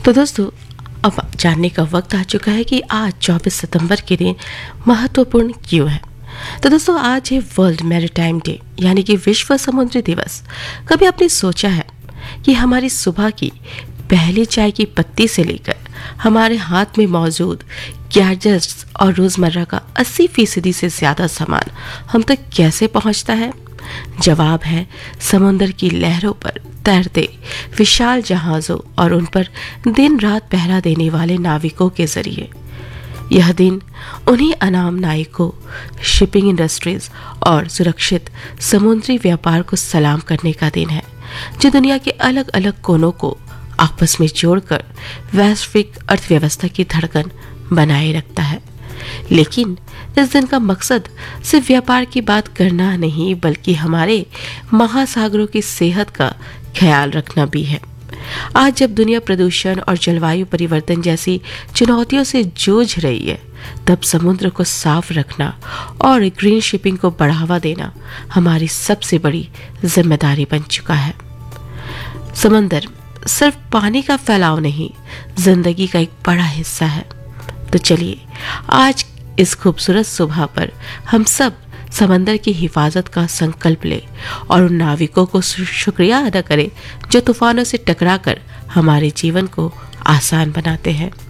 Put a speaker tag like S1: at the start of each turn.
S1: तो दोस्तों, अब जानने का वक्त आ चुका है कि आज 24 सितंबर के दिन महत्वपूर्ण क्यों है। तो दोस्तों, आज है वर्ल्ड मैरीटाइम डे, यानी कि विश्व समुद्री दिवस। कभी आपने सोचा है कि हमारी सुबह की पहली चाय की पत्ती से लेकर हमारे हाथ में मौजूद गैजेट्स और रोजमर्रा का 80% से ज्यादा सामान हम तक कैसे पहुंचता है? जवाब है समुद्र की लहरों पर तैरते विशाल जहाजों और उन पर दिन रात पहरा देने वाले नाविकों के जरिए। यह दिन उन्हीं अनाम नायकों, शिपिंग इंडस्ट्रीज और सुरक्षित समुद्री व्यापार को सलाम करने का दिन है, जो दुनिया के अलग अलग कोनों को आपस में जोड़कर वैश्विक अर्थव्यवस्था की धड़कन बनाए रखता है। लेकिन इस दिन का मकसद सिर्फ व्यापार की बात करना नहीं, बल्कि हमारे महासागरों की सेहत का ख्याल रखना भी है। आज जब दुनिया प्रदूषण और जलवायु परिवर्तन जैसी चुनौतियों से जूझ रही है, तब समुद्र को साफ रखना और ग्रीन शिपिंग को बढ़ावा देना हमारी सबसे बड़ी जिम्मेदारी बन चुका है। समंदर सिर्फ पानी का फैलाव नहीं, जिंदगी का एक बड़ा हिस्सा है। तो चलिए, आज इस खूबसूरत सुबह पर हम सब समंदर की हिफाजत का संकल्प लें और उन नाविकों को शुक्रिया अदा करें जो तूफानों से टकराकर हमारे जीवन को आसान बनाते हैं।